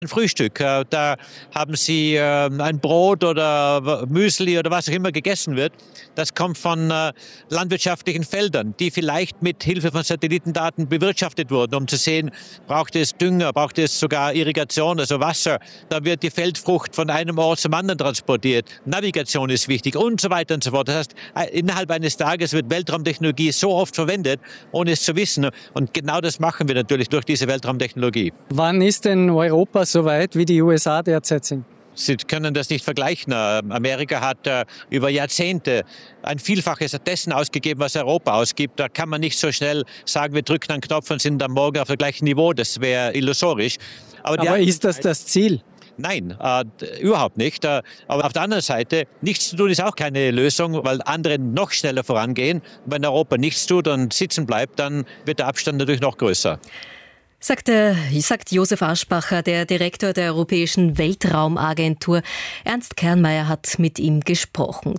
Ein Frühstück. Da haben sie ein Brot oder Müsli oder was auch immer gegessen wird. Das kommt von landwirtschaftlichen Feldern, die vielleicht mit Hilfe von Satellitendaten bewirtschaftet wurden, um zu sehen, braucht es Dünger, braucht es sogar Irrigation, also Wasser. Da wird die Feldfrucht von einem Ort zum anderen transportiert. Navigation ist wichtig und so weiter und so fort. Das heißt, innerhalb eines Tages wird Weltraumtechnologie so oft verwendet, ohne es zu wissen. Und genau das machen wir natürlich durch diese Weltraumtechnologie. Wann ist denn Europa so weit, wie die USA derzeit sind? Sie können das nicht vergleichen. Amerika hat über Jahrzehnte ein Vielfaches dessen ausgegeben, was Europa ausgibt. Da kann man nicht so schnell sagen, wir drücken einen Knopf und sind am Morgen auf dem gleichen Niveau. Das wäre illusorisch. Aber ist das Ziel? Nein, überhaupt nicht. Aber auf der anderen Seite, nichts zu tun ist auch keine Lösung, weil andere noch schneller vorangehen. Wenn Europa nichts tut und sitzen bleibt, dann wird der Abstand natürlich noch größer. Sagt Josef Aschbacher, der Direktor der Europäischen Weltraumagentur. Ernst Kernmeier hat mit ihm gesprochen.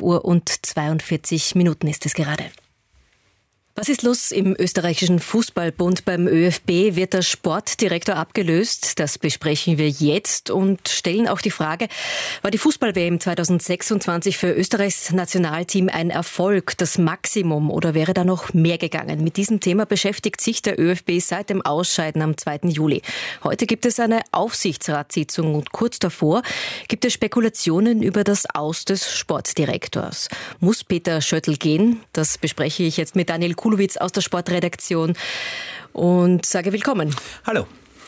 12:42 ist es gerade. Was ist los im österreichischen Fußballbund? Beim ÖFB wird der Sportdirektor abgelöst. Das besprechen wir jetzt und stellen auch die Frage, war die Fußball-WM 2026 für Österreichs Nationalteam ein Erfolg, das Maximum, oder wäre da noch mehr gegangen? Mit diesem Thema beschäftigt sich der ÖFB seit dem Ausscheiden am 2. Juli. Heute gibt es eine Aufsichtsratssitzung und kurz davor gibt es Spekulationen über das Aus des Sportdirektors. Muss Peter Schöttl gehen? Das bespreche ich jetzt mit Daniel Kulowitz aus der Sportredaktion und sage willkommen. Hallo.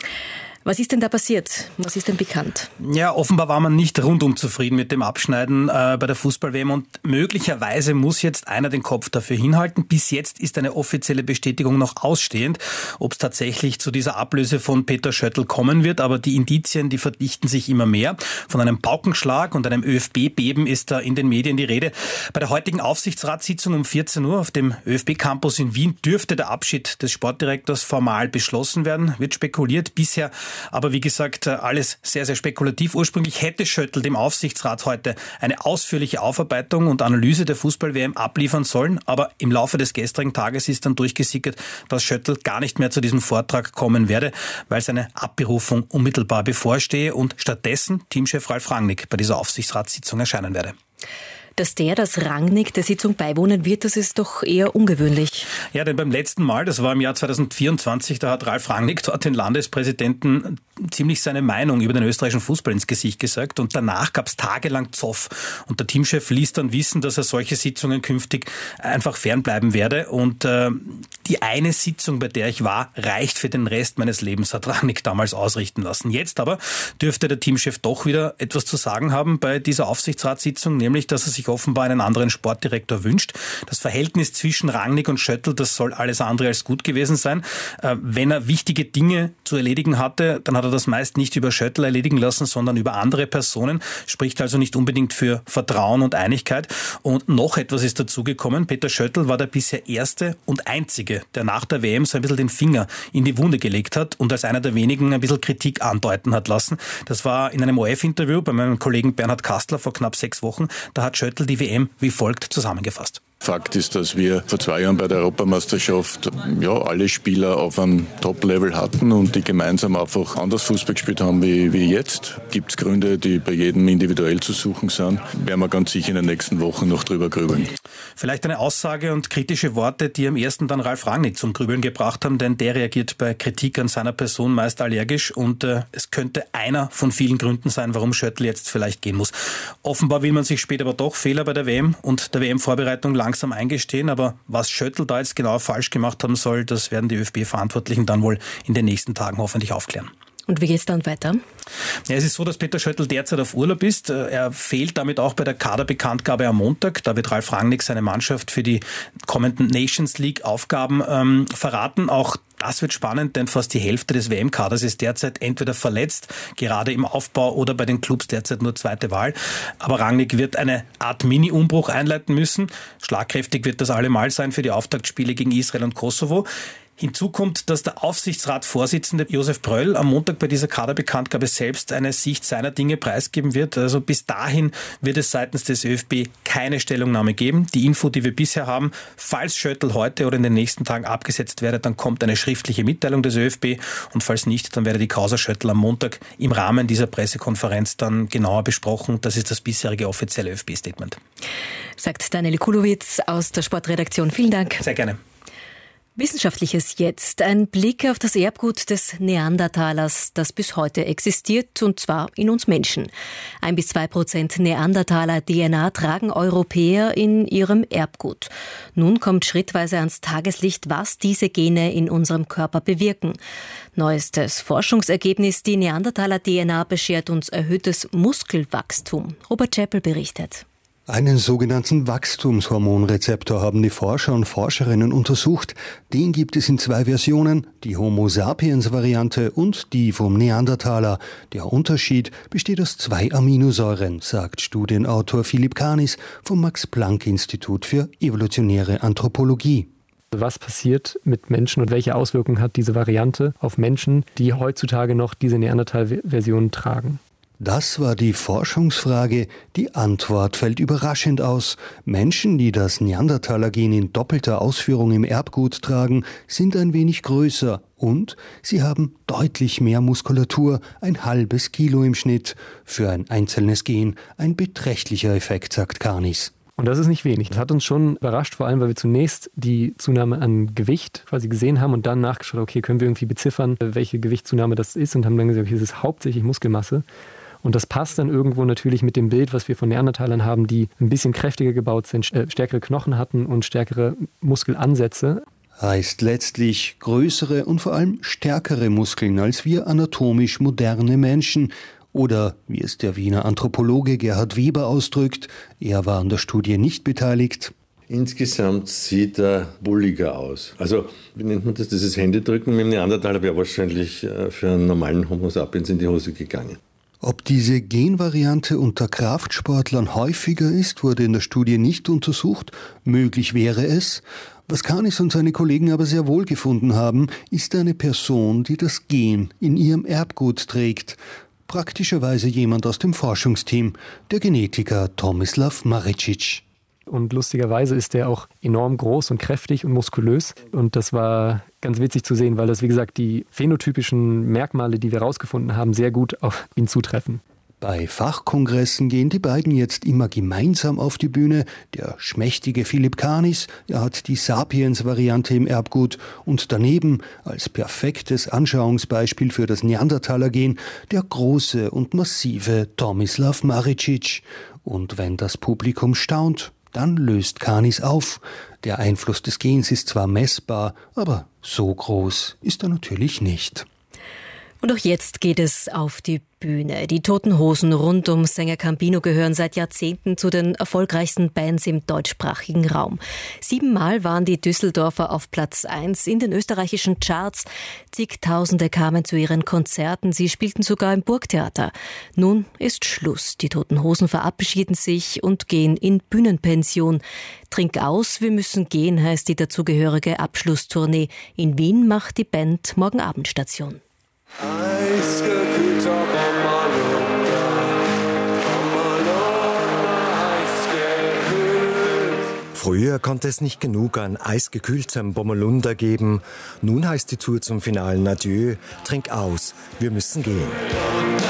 Was ist denn da passiert? Was ist denn bekannt? Ja, offenbar war man nicht rundum zufrieden mit dem Abschneiden bei der Fußball-WM und möglicherweise muss jetzt einer den Kopf dafür hinhalten. Bis jetzt ist eine offizielle Bestätigung noch ausstehend, ob es tatsächlich zu dieser Ablöse von Peter Schöttl kommen wird. Aber die Indizien, die verdichten sich immer mehr. Von einem Paukenschlag und einem ÖFB-Beben ist da in den Medien die Rede. Bei der heutigen Aufsichtsratssitzung um 14 Uhr auf dem ÖFB-Campus in Wien dürfte der Abschied des Sportdirektors formal beschlossen werden. Wird spekuliert. Bisher aber wie gesagt, alles sehr, sehr spekulativ. Ursprünglich hätte Schöttl dem Aufsichtsrat heute eine ausführliche Aufarbeitung und Analyse der Fußball-WM abliefern sollen. Aber im Laufe des gestrigen Tages ist dann durchgesickert, dass Schöttl gar nicht mehr zu diesem Vortrag kommen werde, weil seine Abberufung unmittelbar bevorstehe und stattdessen Teamchef Ralf Rangnick bei dieser Aufsichtsratssitzung erscheinen werde. Dass Rangnick der Sitzung beiwohnen wird, das ist doch eher ungewöhnlich. Ja, denn beim letzten Mal, das war im Jahr 2024, da hat Ralf Rangnick dort den Landespräsidenten ziemlich seine Meinung über den österreichischen Fußball ins Gesicht gesagt und danach gab es tagelang Zoff. Und der Teamchef ließ dann wissen, dass er solche Sitzungen künftig einfach fernbleiben werde. Und die eine Sitzung, bei der ich war, reicht für den Rest meines Lebens, hat Rangnick damals ausrichten lassen. Jetzt aber dürfte der Teamchef doch wieder etwas zu sagen haben bei dieser Aufsichtsratssitzung, nämlich, dass er sich offenbar einen anderen Sportdirektor wünscht. Das Verhältnis zwischen Rangnick und Schöttl, das soll alles andere als gut gewesen sein. Wenn er wichtige Dinge zu erledigen hatte, dann hat er das meist nicht über Schöttl erledigen lassen, sondern über andere Personen. Spricht also nicht unbedingt für Vertrauen und Einigkeit. Und noch etwas ist dazugekommen. Peter Schöttl war der bisher erste und einzige, der nach der WM so ein bisschen den Finger in die Wunde gelegt hat und als einer der wenigen ein bisschen Kritik andeuten hat lassen. Das war in einem ORF-Interview bei meinem Kollegen Bernhard Kastler vor knapp 6 Wochen. Da hat Schöttl die WM wie folgt zusammengefasst. Fakt ist, dass wir vor 2 Jahren bei der Europameisterschaft alle Spieler auf einem Top-Level hatten und die gemeinsam einfach anders Fußball gespielt haben wie jetzt. Gibt es Gründe, die bei jedem individuell zu suchen sind. Werden wir ganz sicher in den nächsten Wochen noch drüber grübeln. Vielleicht eine Aussage und kritische Worte, die am ersten dann Ralf Rangnick zum Grübeln gebracht haben, denn der reagiert bei Kritik an seiner Person meist allergisch und es könnte einer von vielen Gründen sein, warum Schöttl jetzt vielleicht gehen muss. Offenbar will man sich später aber doch Fehler bei der WM und der WM-Vorbereitung langsam eingestehen, aber was Schöttl da jetzt genau falsch gemacht haben soll, das werden die ÖFB-Verantwortlichen dann wohl in den nächsten Tagen hoffentlich aufklären. Und wie geht's dann weiter? Ja, es ist so, dass Peter Schöttl derzeit auf Urlaub ist. Er fehlt damit auch bei der Kaderbekanntgabe am Montag. Da wird Ralf Rangnick seine Mannschaft für die kommenden Nations League-Aufgaben verraten. Auch das wird spannend, denn fast die Hälfte des WM-Kaders ist derzeit entweder verletzt, gerade im Aufbau oder bei den Clubs derzeit nur zweite Wahl. Aber Rangnick wird eine Art Mini-Umbruch einleiten müssen. Schlagkräftig wird das allemal sein für die Auftaktspiele gegen Israel und Kosovo. Hinzu kommt, dass der Aufsichtsratsvorsitzende Josef Bröll am Montag bei dieser Kaderbekanntgabe selbst eine Sicht seiner Dinge preisgeben wird. Also bis dahin wird es seitens des ÖFB keine Stellungnahme geben. Die Info, die wir bisher haben, falls Schöttl heute oder in den nächsten Tagen abgesetzt werde, dann kommt eine schriftliche Mitteilung des ÖFB und falls nicht, dann werde die Causa Schöttl am Montag im Rahmen dieser Pressekonferenz dann genauer besprochen. Das ist das bisherige offizielle ÖFB-Statement. Sagt Daniel Kulowitz aus der Sportredaktion. Vielen Dank. Sehr gerne. Wissenschaftliches jetzt. Ein Blick auf das Erbgut des Neandertalers, das bis heute existiert, und zwar in uns Menschen. 1-2% Neandertaler-DNA tragen Europäer in ihrem Erbgut. Nun kommt schrittweise ans Tageslicht, was diese Gene in unserem Körper bewirken. Neuestes Forschungsergebnis, die Neandertaler-DNA beschert uns erhöhtes Muskelwachstum. Robert Chappell berichtet. Einen sogenannten Wachstumshormonrezeptor haben die Forscher und Forscherinnen untersucht. Den gibt es in 2 Versionen, die Homo-sapiens-Variante und die vom Neandertaler. Der Unterschied besteht aus 2 Aminosäuren, sagt Studienautor Philipp Canis vom Max-Planck-Institut für evolutionäre Anthropologie. Was passiert mit Menschen und welche Auswirkungen hat diese Variante auf Menschen, die heutzutage noch diese Neandertal-Version tragen? Das war die Forschungsfrage. Die Antwort fällt überraschend aus. Menschen, die das Neandertaler-Gen in doppelter Ausführung im Erbgut tragen, sind ein wenig größer und sie haben deutlich mehr Muskulatur, ein halbes Kilo im Schnitt. Für ein einzelnes Gen ein beträchtlicher Effekt, sagt Canis. Und das ist nicht wenig. Das hat uns schon überrascht, vor allem, weil wir zunächst die Zunahme an Gewicht quasi gesehen haben und dann nachgeschaut, okay, können wir irgendwie beziffern, welche Gewichtszunahme das ist, und haben dann gesagt, okay, das ist hauptsächlich Muskelmasse. Und das passt dann irgendwo natürlich mit dem Bild, was wir von Neandertalern haben, die ein bisschen kräftiger gebaut sind, stärkere Knochen hatten und stärkere Muskelansätze. Heißt letztlich größere und vor allem stärkere Muskeln als wir anatomisch moderne Menschen. Oder, wie es der Wiener Anthropologe Gerhard Weber ausdrückt, er war an der Studie nicht beteiligt. Insgesamt sieht er bulliger aus. Also, wie nennt man das? Dieses Händedrücken mit dem Neandertaler wäre wahrscheinlich für einen normalen Homo sapiens in die Hose gegangen. Ob diese Genvariante unter Kraftsportlern häufiger ist, wurde in der Studie nicht untersucht. Möglich wäre es. Was Canis und seine Kollegen aber sehr wohl gefunden haben, ist eine Person, die das Gen in ihrem Erbgut trägt. Praktischerweise jemand aus dem Forschungsteam, der Genetiker Tomislav Maricic. Und lustigerweise ist der auch enorm groß und kräftig und muskulös. Und das war ganz witzig zu sehen, weil das, wie gesagt, die phänotypischen Merkmale, die wir herausgefunden haben, sehr gut auf ihn zutreffen. Bei Fachkongressen gehen die beiden jetzt immer gemeinsam auf die Bühne. Der schmächtige Philipp Canis, er hat die Sapiens-Variante im Erbgut. Und daneben, als perfektes Anschauungsbeispiel für das Neandertaler-Gen, der große und massive Tomislav Maricic. Und wenn das Publikum staunt, dann löst Canis auf. Der Einfluss des Gens ist zwar messbar, aber so groß ist er natürlich nicht. Und auch jetzt geht es auf die Bühne. Die Toten Hosen rund um Sänger Campino gehören seit Jahrzehnten zu den erfolgreichsten Bands im deutschsprachigen Raum. 7-mal waren die Düsseldorfer auf Platz 1 in den österreichischen Charts. Zigtausende kamen zu ihren Konzerten. Sie spielten sogar im Burgtheater. Nun ist Schluss. Die Toten Hosen verabschieden sich und gehen in Bühnenpension. Trink aus, wir müssen gehen, heißt die dazugehörige Abschlusstournee. In Wien macht die Band morgen Abend Station. Eisgekühlter Bommerlunder, eisgekühlt. Früher konnte es nicht genug an eisgekühltem Bommerlunder geben. Nun heißt die Tour zum finalen Adieu: Trink aus, wir müssen gehen.